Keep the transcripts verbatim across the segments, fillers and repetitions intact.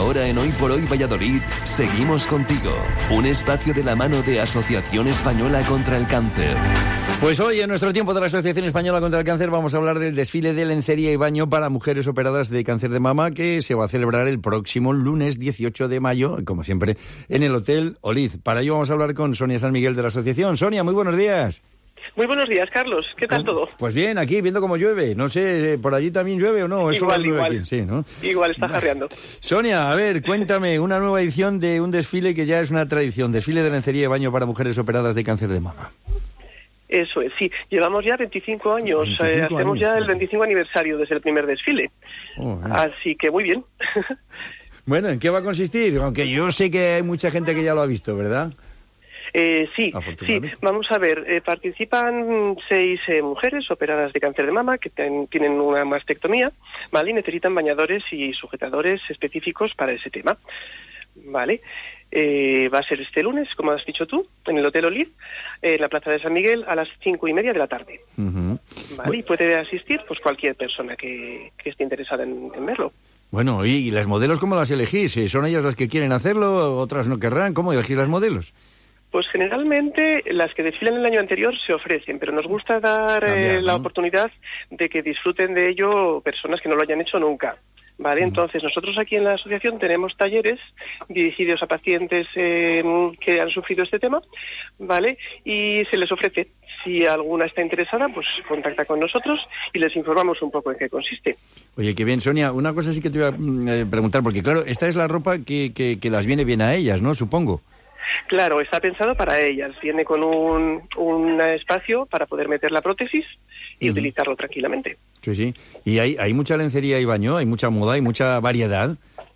ahora en Hoy por Hoy Valladolid, seguimos contigo. Un espacio de la mano de Asociación Española contra el Cáncer. Pues hoy, en nuestro tiempo de la Asociación Española contra el Cáncer, vamos a hablar del desfile de lencería y baño para mujeres operadas de cáncer de mama, que se va a celebrar el próximo lunes dieciocho de mayo, como siempre, en el Hotel Oliz. Para ello vamos a hablar con Sonia San Miguel de la Asociación. Sonia, muy buenos días. Muy buenos días, Carlos. ¿Qué tal todo? Pues bien, aquí viendo cómo llueve. No sé, ¿por allí también llueve o no? Eso igual, igual. Aquí. Sí, ¿no? Igual está jarreando. Sonia, a ver, cuéntame, una nueva edición de un desfile que ya es una tradición, desfile de lencería y baño para mujeres operadas de cáncer de mama. Eso es, sí. Llevamos ya veinticinco años, veinticinco eh, hacemos años, ya sí. El veinticinco aniversario desde el primer desfile. Oh, eh. Así que muy bien. Bueno, ¿en qué va a consistir? Aunque yo sé que hay mucha gente que ya lo ha visto, ¿verdad? Eh, sí, sí, vamos a ver, eh, participan seis eh, mujeres operadas de cáncer de mama que ten, tienen una mastectomía, ¿vale? Y necesitan bañadores y sujetadores específicos para ese tema, ¿vale? Eh, va a ser este lunes, como has dicho tú, en el Hotel Oliz, eh, en la Plaza de San Miguel, a las cinco y media de la tarde, uh-huh. ¿Vale? Y puede asistir pues cualquier persona que, que esté interesada en, en verlo. Bueno, ¿y, y las modelos cómo las elegís? ¿Son ellas las que quieren hacerlo, otras no querrán? ¿Cómo elegís las modelos? Pues generalmente las que desfilan el año anterior se ofrecen, pero nos gusta dar Cambiar, eh, la ¿no? oportunidad de que disfruten de ello personas que no lo hayan hecho nunca. Vale, uh-huh. Entonces nosotros aquí en la asociación tenemos talleres dirigidos a pacientes eh, que han sufrido este tema, ¿vale? Y se les ofrece. Si alguna está interesada, pues contacta con nosotros y les informamos un poco en qué consiste. Oye, qué bien, Sonia. Una cosa sí que te iba a eh, preguntar, porque claro, esta es la ropa que, que, que las viene bien a ellas, ¿no? Supongo. Claro, está pensado para ellas. Viene con un, un espacio para poder meter la prótesis y uh-huh. utilizarlo tranquilamente. Sí, sí. ¿Y hay, hay mucha lencería y baño? ¿Hay mucha moda? ¿Hay mucha variedad?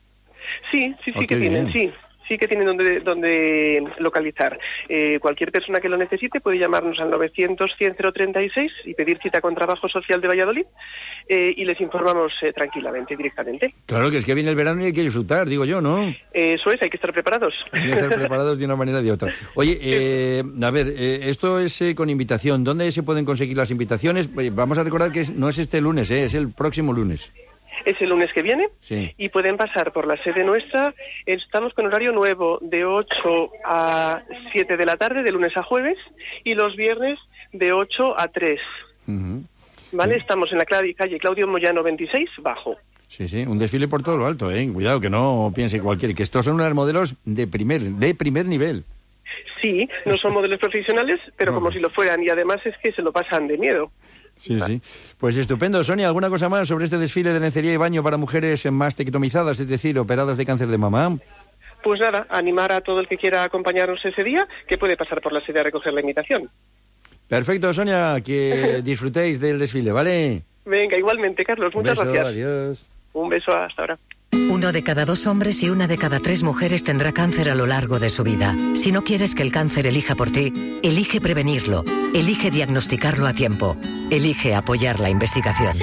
Sí, sí, sí oh, que tienen, bien. sí. Sí que tienen donde, donde localizar. Eh, cualquier persona que lo necesite puede llamarnos al novecientos cien cero treinta y seis y pedir cita con Trabajo Social de Valladolid eh, y les informamos eh, tranquilamente, directamente. Claro, que es que viene el verano y hay que disfrutar, digo yo, ¿no? Eh, eso es, hay que estar preparados. Hay que estar preparados de una manera o de otra. Oye, eh, a ver, eh, esto es eh, con invitación. ¿Dónde se pueden conseguir las invitaciones? Eh, vamos a recordar que es, no es este lunes, eh, es el próximo lunes. Es el lunes que viene sí. Y pueden pasar por la sede nuestra. Estamos con horario nuevo de ocho a siete de la tarde, de lunes a jueves, y los viernes de ocho a tres. Uh-huh. ¿Vale? Uh-huh. Estamos en la calle Claudio Moyano veintiséis, bajo. Sí, sí, un desfile por todo lo alto, ¿eh? Cuidado, que no piense cualquiera, que estos son unos modelos de primer, de primer nivel. Sí, no son modelos profesionales, pero no. Como si lo fueran, y además es que se lo pasan de miedo. Sí, sí. Pues estupendo. Sonia, ¿alguna cosa más sobre este desfile de lencería y baño para mujeres mastectomizadas, es decir, operadas de cáncer de mama? Pues nada, animar a todo el que quiera acompañarnos ese día, que puede pasar por la sede a recoger la invitación. Perfecto, Sonia, que disfrutéis del desfile, ¿vale? Venga, igualmente, Carlos, muchas Un beso, gracias. Adiós. Un beso, hasta ahora. Uno de cada dos hombres y una de cada tres mujeres tendrá cáncer a lo largo de su vida. Si no quieres que el cáncer elija por ti, elige prevenirlo. Elige diagnosticarlo a tiempo. Elige apoyar la investigación.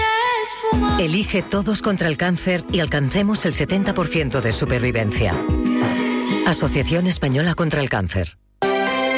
Elige Todos contra el Cáncer y alcancemos el setenta por ciento de supervivencia. Asociación Española contra el Cáncer.